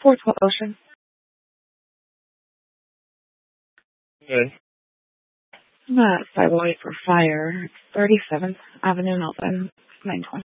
412 Ocean. Good. I'm at 508 for fire. 37th Avenue, Melbourne, 920.